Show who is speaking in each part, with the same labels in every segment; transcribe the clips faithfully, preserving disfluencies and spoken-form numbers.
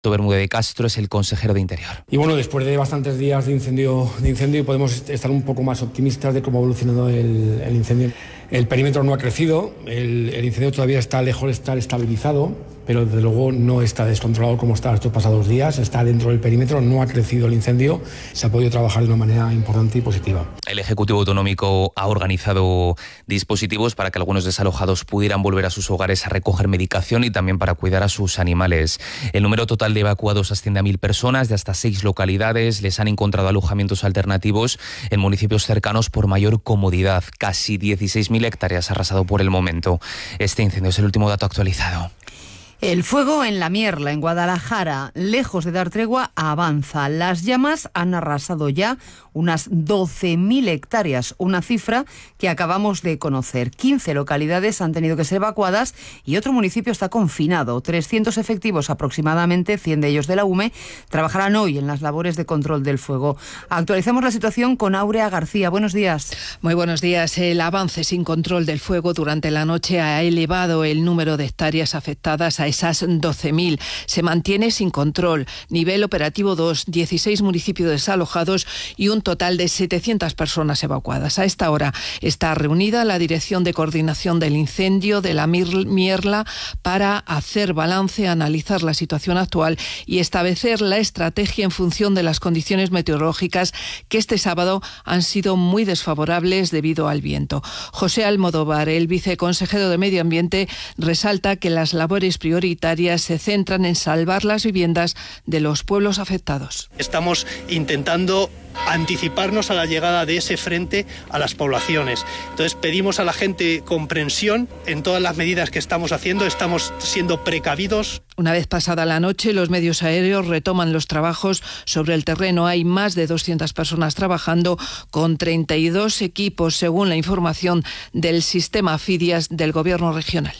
Speaker 1: Bermúdez de Castro es el consejero de Interior.
Speaker 2: Y bueno, después de bastantes días de incendio, de incendio podemos estar un poco más optimistas de cómo ha evolucionado el, el incendio. El perímetro no ha crecido, el, el incendio todavía está lejos de estar estabilizado, pero desde luego no está descontrolado como está estos pasados días, está dentro del perímetro, no ha crecido el incendio, se ha podido trabajar de una manera importante y positiva.
Speaker 1: El Ejecutivo Autonómico ha organizado dispositivos para que algunos desalojados pudieran volver a sus hogares a recoger medicación y también para cuidar a sus animales. El número total de evacuados asciende a mil personas de hasta seis localidades. Les han encontrado alojamientos alternativos en municipios cercanos por mayor comodidad. Casi dieciséis mil hectáreas arrasado por el momento. Este incendio es el último dato actualizado.
Speaker 3: El fuego en La Mierla, en Guadalajara, lejos de dar tregua, avanza. Las llamas han arrasado ya unas doce mil hectáreas, una cifra que acabamos de conocer. quince localidades han tenido que ser evacuadas y otro municipio está confinado. trescientos efectivos aproximadamente, cien de ellos de la U M E, trabajarán hoy en las labores de control del fuego. Actualizamos la situación con Áurea García. Buenos días.
Speaker 4: Muy buenos días. El avance sin control del fuego durante la noche ha elevado el número de hectáreas afectadas a esas doce mil. Se mantiene sin control. Nivel operativo dos, dieciséis municipios desalojados y un total de setecientas personas evacuadas. A esta hora está reunida la Dirección de Coordinación del Incendio de La Mierla para hacer balance, analizar la situación actual y establecer la estrategia en función de las condiciones meteorológicas que este sábado han sido muy desfavorables debido al viento. José Almodóvar, el viceconsejero de Medio Ambiente, resalta que las labores prioritarias se centran en salvar las viviendas de los pueblos afectados.
Speaker 5: Estamos intentando anticiparnos a la llegada de ese frente a las poblaciones. Entonces pedimos a la gente comprensión en todas las medidas que estamos haciendo, estamos siendo precavidos.
Speaker 4: Una vez pasada la noche, los medios aéreos retoman los trabajos sobre el terreno. Hay más de doscientas personas trabajando con treinta y dos equipos, según la información del sistema FIDIAS del Gobierno regional.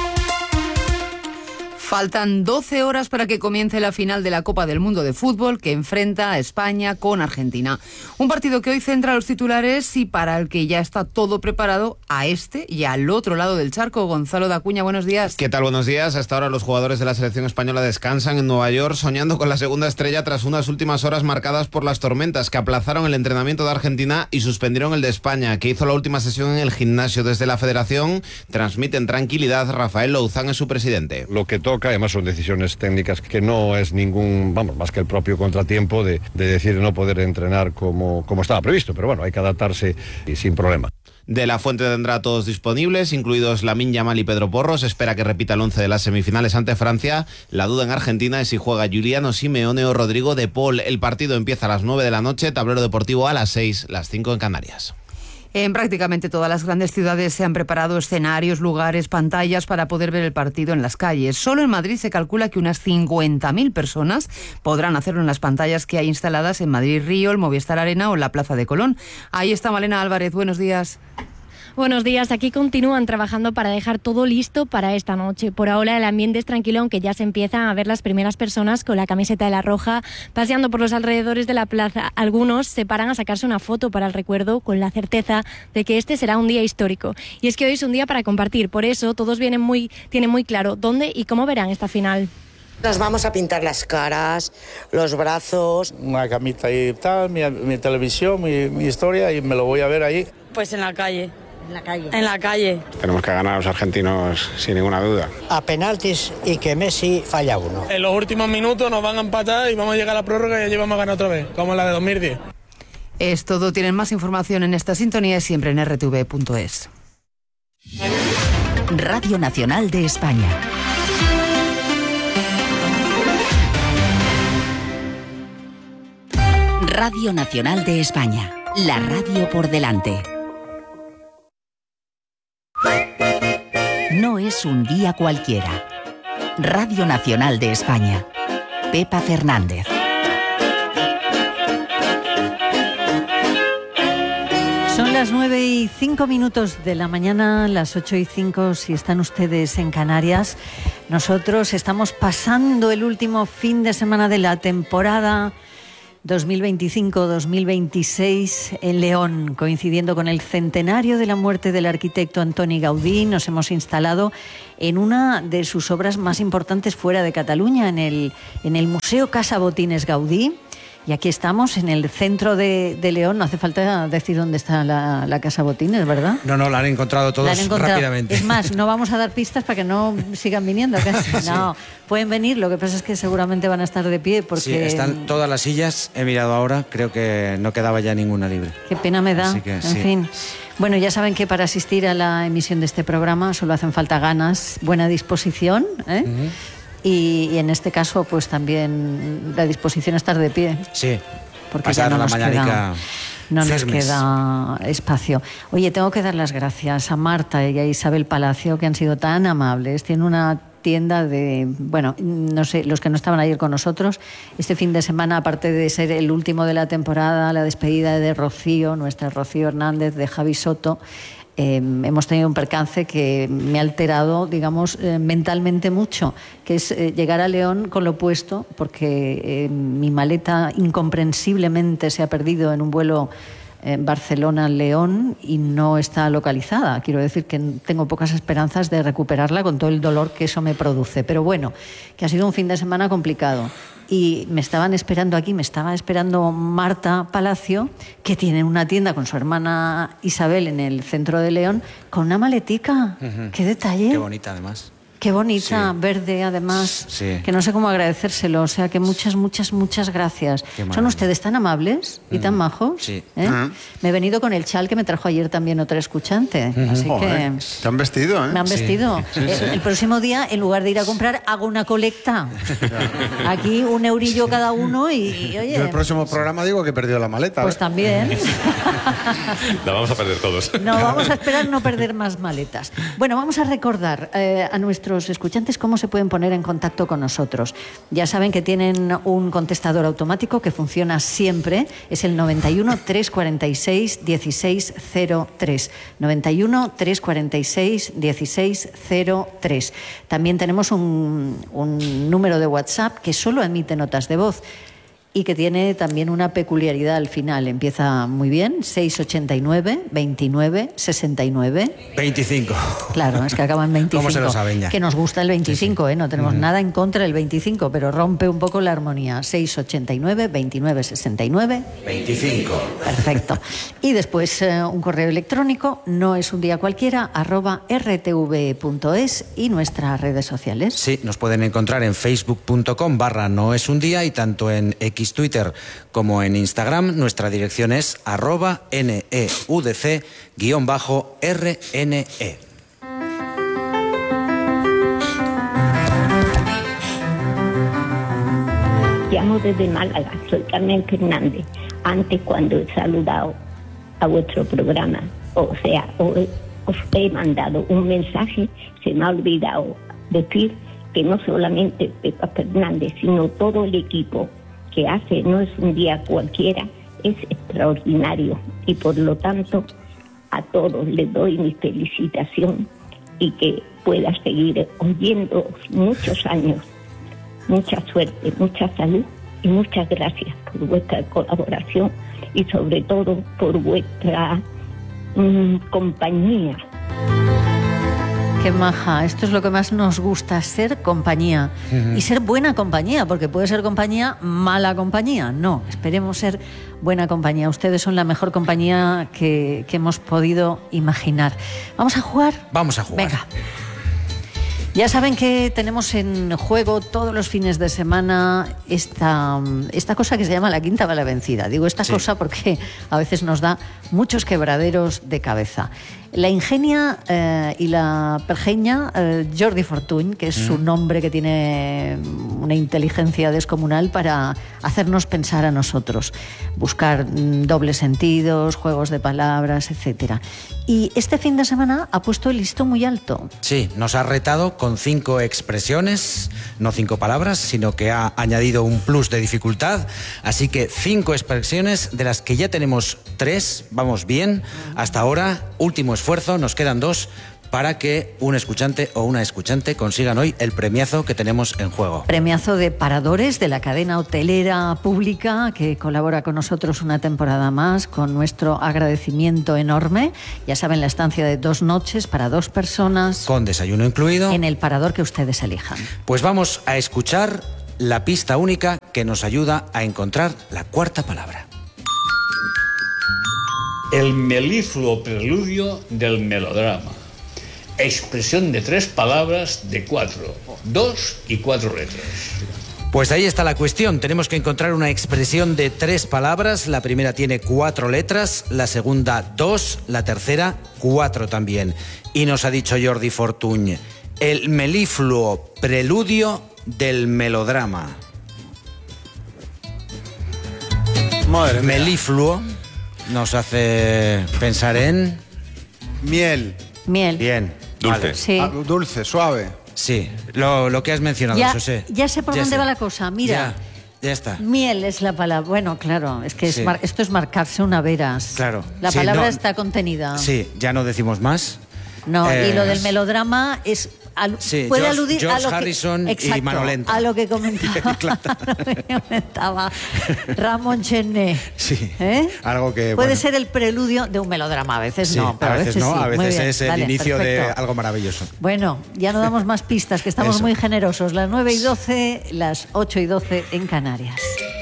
Speaker 3: Faltan doce horas para que comience la final de la Copa del Mundo de Fútbol que enfrenta a España con Argentina. Un partido que hoy centra los titulares y para el que ya está todo preparado a este y al otro lado del charco. Gonzalo Dacuña, buenos días.
Speaker 6: ¿Qué tal? Buenos días. Hasta ahora los jugadores de la selección española descansan en Nueva York soñando con la segunda estrella tras unas últimas horas marcadas por las tormentas que aplazaron el entrenamiento de Argentina y suspendieron el de España, que hizo la última sesión en el gimnasio. Desde la Federación transmiten tranquilidad. Rafael Louzán es su presidente.
Speaker 7: Lo que toca, además son decisiones técnicas que no es ningún, vamos, más que el propio contratiempo de, de decir no poder entrenar como, como estaba previsto, pero bueno, hay que adaptarse y sin problema.
Speaker 6: De la Fuente tendrá a todos disponibles, incluidos Lamine Yamal y Pedro Porro. Se espera que repita el once de las semifinales ante Francia. La duda en Argentina es si juega Giuliano Simeone o Rodrigo de Paul. El partido empieza a las nueve de la noche, tablero deportivo a las seis, las cinco en Canarias.
Speaker 3: En prácticamente todas las grandes ciudades se han preparado escenarios, lugares, pantallas para poder ver el partido en las calles. Solo en Madrid se calcula que unas cincuenta mil personas podrán hacerlo en las pantallas que hay instaladas en Madrid Río, el Movistar Arena o la Plaza de Colón. Ahí está Malena Álvarez, buenos días.
Speaker 8: Buenos días, aquí continúan trabajando para dejar todo listo para esta noche. Por ahora el ambiente es tranquilo, aunque ya se empiezan a ver las primeras personas con la camiseta de la Roja paseando por los alrededores de la plaza. Algunos se paran a sacarse una foto para el recuerdo con la certeza de que este será un día histórico. Y es que hoy es un día para compartir, por eso todos vienen muy, tienen muy claro dónde y cómo verán esta final.
Speaker 9: Nos vamos a pintar las caras, los brazos.
Speaker 10: Una camita y tal, mi, mi televisión, mi, mi historia, y me lo voy a ver ahí.
Speaker 11: Pues en la calle.
Speaker 9: En la calle.
Speaker 11: En la calle.
Speaker 12: Tenemos que ganar a los argentinos sin ninguna duda.
Speaker 13: A penaltis y que Messi falla uno.
Speaker 14: En los últimos minutos nos van a empatar y vamos a llegar a la prórroga y allí vamos a ganar otra vez, como la de dos mil diez.
Speaker 3: Es todo. Tienen más información en esta sintonía siempre en erre te ve punto es.
Speaker 15: Radio Nacional de España. Radio Nacional de España. La radio por delante. No es un día cualquiera. Radio Nacional de España. Pepa Fernández.
Speaker 16: Son las nueve y cinco minutos de la mañana, las ocho y cinco si están ustedes en Canarias. Nosotros estamos pasando el último fin de semana de la temporada dos mil veinticinco dos mil veintiséis en León, coincidiendo con el centenario de la muerte del arquitecto Antoni Gaudí. Nos hemos instalado en una de sus obras más importantes fuera de Cataluña, en el, en el Museo Casa Botines Gaudí. Y aquí estamos, en el centro de, de León. No hace falta decir dónde está la, la Casa Botines, ¿verdad?
Speaker 11: No, no, la han encontrado todos
Speaker 16: la han encontrado.
Speaker 11: rápidamente.
Speaker 16: Es más, no vamos a dar pistas para que no sigan viniendo. Casi. Sí. No, pueden venir, lo que pasa es que seguramente van a estar de pie porque...
Speaker 11: Sí, están todas las sillas, he mirado ahora, creo que no quedaba ya ninguna libre.
Speaker 16: Qué pena me da,
Speaker 11: que,
Speaker 16: en
Speaker 11: sí.
Speaker 16: fin. Bueno, ya saben que para asistir a la emisión de este programa solo hacen falta ganas, buena disposición, ¿eh? Uh-huh. y, y en este caso, pues también la disposición a estar de pie.
Speaker 11: Sí.
Speaker 16: Porque ya no,
Speaker 11: la
Speaker 16: nos queda, no nos
Speaker 11: firmes.
Speaker 16: queda espacio. Oye, tengo que dar las gracias a Marta y a Isabel Palacio, que han sido tan amables. Tienen una tienda de, bueno, no sé, los que no estaban ayer con nosotros, este fin de semana, aparte de ser el último de la temporada, la despedida de Rocío, nuestra Rocío Hernández, de Javi Soto, Eh, hemos tenido un percance que me ha alterado, digamos, eh, mentalmente mucho, que es eh, llegar a León con lo puesto, porque eh, mi maleta incomprensiblemente se ha perdido en un vuelo eh, Barcelona-León y no está localizada. Quiero decir que tengo pocas esperanzas de recuperarla con todo el dolor que eso me produce. Pero bueno, que ha sido un fin de semana complicado. Y me estaban esperando aquí, me estaba esperando Marta Palacio, que tiene una tienda con su hermana Isabel en el centro de León, con una maletica. Uh-huh. ¡Qué detalle!
Speaker 11: Qué bonita, además.
Speaker 16: Qué bonita,
Speaker 11: sí.
Speaker 16: Verde, además,
Speaker 11: sí.
Speaker 16: Que no sé cómo agradecérselo. O sea, que muchas, muchas, muchas gracias. ¿Son ustedes tan amables y tan majos?
Speaker 11: Sí.
Speaker 16: ¿Eh?
Speaker 11: Uh-huh.
Speaker 16: Me he venido con el chal que me trajo ayer también otra escuchante.
Speaker 17: Uh-huh.
Speaker 16: Así
Speaker 17: Joder,
Speaker 16: que...
Speaker 17: te han vestido, ¿eh?
Speaker 16: Me han vestido.
Speaker 17: Sí. Sí, sí.
Speaker 16: El, el próximo día, en lugar de ir a comprar, hago una colecta. Aquí un eurillo cada uno y, y oye...
Speaker 17: Yo el próximo programa digo que he perdido la maleta.
Speaker 16: Pues
Speaker 17: ¿eh?
Speaker 16: también.
Speaker 18: La vamos a perder todos.
Speaker 16: No, vamos a esperar no perder más maletas. Bueno, vamos a recordar eh, a nuestros escuchantes cómo se pueden poner en contacto con nosotros. Ya saben que tienen un contestador automático que funciona siempre. Es el noventa y uno, trescientos cuarenta y seis, dieciséis cero tres. noventa y uno, trescientos cuarenta y seis, dieciséis cero tres. También tenemos un, un número de WhatsApp que solo emite notas de voz y que tiene también una peculiaridad al final. Empieza muy bien, seiscientos ochenta y nueve, veintinueve, sesenta y nueve.
Speaker 11: veinticinco.
Speaker 16: Claro, es que acaba en veinticinco.
Speaker 11: ¿Cómo se lo saben ya?
Speaker 16: Que nos gusta el veinticinco, ¿eh? No tenemos uh-huh. nada en contra del veinticinco, pero rompe un poco la armonía. seiscientos ochenta y nueve, veintinueve, sesenta y nueve.
Speaker 11: veinticinco.
Speaker 16: Perfecto. Y después eh, un correo electrónico, no es un día cualquiera, arroba r t v punto es y nuestras redes sociales.
Speaker 11: Sí, nos pueden encontrar en facebook punto com barra no es un día y tanto en X Twitter como en Instagram. Nuestra dirección es arroba neudc guión bajo rne.
Speaker 19: Llamo desde Málaga, soy Carmen Fernández. Antes, cuando he saludado a vuestro programa, o sea, os he mandado un mensaje, se me ha olvidado decir que no solamente Pepa Fernández, sino todo el equipo que hace No es un día cualquiera, es extraordinario. Y por lo tanto, a todos les doy mi felicitación y que pueda seguir oyendo muchos años. Mucha suerte, mucha salud y muchas gracias por vuestra colaboración y sobre todo por vuestra mmm, compañía.
Speaker 16: Qué maja, esto es lo que más nos gusta, ser compañía. Uh-huh. Y ser buena compañía, porque puede ser compañía, mala compañía. No, esperemos ser buena compañía. Ustedes son la mejor compañía que, que hemos podido imaginar. ¿Vamos a jugar?
Speaker 11: Vamos a jugar.
Speaker 16: Venga. Ya saben que tenemos en juego todos los fines de semana esta, esta cosa que se llama la quinta bala vencida. Digo esta sí. cosa porque a veces nos da muchos quebraderos de cabeza. La ingenia eh, y la pergeña eh, Jordi Fortuny, que es mm. su nombre, que tiene una inteligencia descomunal para hacernos pensar a nosotros, buscar mm, dobles sentidos, juegos de palabras, etcétera. Y este fin de semana ha puesto el listón muy alto.
Speaker 11: Sí, nos ha retado con cinco expresiones, no cinco palabras, sino que ha añadido un plus de dificultad. Así que cinco expresiones de las que ya tenemos tres, vamos bien. Hasta ahora, último esfuerzo, nos quedan dos para que un escuchante o una escuchante consigan hoy el premiazo que tenemos en juego.
Speaker 16: Premiazo de Paradores, de la cadena hotelera pública que colabora con nosotros una temporada más, con nuestro agradecimiento enorme. Ya saben, la estancia de dos noches para dos personas.
Speaker 11: Con desayuno incluido.
Speaker 16: En el parador que ustedes elijan.
Speaker 11: Pues vamos a escuchar la pista única que nos ayuda a encontrar la cuarta palabra.
Speaker 20: El melifluo preludio del melodrama. Expresión de tres palabras de cuatro, dos y cuatro letras.
Speaker 11: Pues ahí está la cuestión. Tenemos que encontrar una expresión de tres palabras. La primera tiene cuatro letras, la segunda dos, la tercera cuatro también. Y nos ha dicho Jordi Fortuny, el melifluo preludio del melodrama.
Speaker 17: Madre mía.
Speaker 11: Melifluo nos hace pensar en...
Speaker 17: Miel.
Speaker 16: Miel.
Speaker 11: Bien.
Speaker 18: Dulce.
Speaker 11: Vale.
Speaker 16: Sí.
Speaker 17: Ah, dulce, suave.
Speaker 11: Sí, lo, lo que has mencionado,
Speaker 16: Ya,
Speaker 11: José.
Speaker 16: ya sé por
Speaker 11: Ya
Speaker 16: dónde
Speaker 11: sé.
Speaker 16: va la cosa. Mira,
Speaker 11: Ya, ya está.
Speaker 16: miel es la palabra. Bueno, claro, es que es
Speaker 11: Sí.
Speaker 16: mar- esto es marcarse una veras.
Speaker 11: Claro.
Speaker 16: La
Speaker 11: Sí,
Speaker 16: palabra
Speaker 11: no-
Speaker 16: está contenida.
Speaker 11: Sí, ya no decimos más.
Speaker 16: No,
Speaker 11: Eh,
Speaker 16: y lo del melodrama es al-
Speaker 11: Sí,
Speaker 16: puede
Speaker 11: George-
Speaker 16: aludir a
Speaker 11: George
Speaker 16: lo que,
Speaker 11: Harrison y
Speaker 16: exacto,
Speaker 11: Manolenta.
Speaker 16: a lo que comentaba, a lo que comentaba Ramón Chené.
Speaker 11: Sí.
Speaker 16: ¿Eh?
Speaker 11: Algo que...
Speaker 16: Puede
Speaker 11: bueno,
Speaker 16: ser el preludio de un melodrama, a veces
Speaker 11: sí,
Speaker 16: no, pero
Speaker 11: a veces no,
Speaker 16: sí.
Speaker 11: a
Speaker 16: Muy
Speaker 11: veces
Speaker 16: bien,
Speaker 11: es el
Speaker 16: vale,
Speaker 11: inicio de
Speaker 16: perfecto.
Speaker 11: algo maravilloso.
Speaker 16: Bueno, ya no damos más pistas, que estamos
Speaker 11: Eso.
Speaker 16: muy generosos. Las nueve y doce, las ocho y doce en Canarias.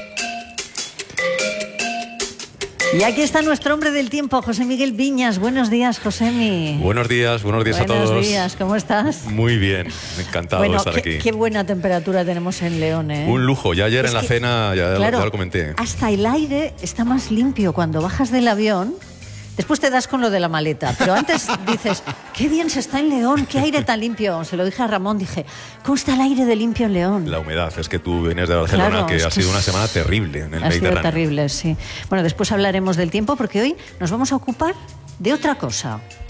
Speaker 16: Y aquí está nuestro hombre del tiempo, José Miguel Viñas. Buenos días, Josemi.
Speaker 18: Buenos días, buenos días a todos.
Speaker 16: Buenos días, ¿cómo estás?
Speaker 18: Muy bien, encantado
Speaker 16: Bueno,
Speaker 18: de estar
Speaker 16: qué,
Speaker 18: aquí.
Speaker 16: qué buena temperatura tenemos en León, ¿eh?
Speaker 18: Un lujo, ya ayer
Speaker 16: Es
Speaker 18: en la
Speaker 16: que,
Speaker 18: cena ya,
Speaker 16: claro,
Speaker 18: ya lo comenté.
Speaker 16: hasta el aire está más limpio cuando bajas del avión. Después te das con lo de la maleta, pero antes dices, qué bien se está en León, qué aire tan limpio. Se lo dije a Ramón, dije, ¿cómo está el aire de limpio en León?
Speaker 18: La humedad, es que tú vienes de Barcelona,
Speaker 16: Claro,
Speaker 18: que
Speaker 16: es
Speaker 18: ha
Speaker 16: que
Speaker 18: sido una
Speaker 16: es-
Speaker 18: semana terrible en el
Speaker 16: Ha sido
Speaker 18: Mediterráneo.
Speaker 16: terrible, sí. Bueno, después hablaremos del tiempo porque hoy nos vamos a ocupar de otra cosa.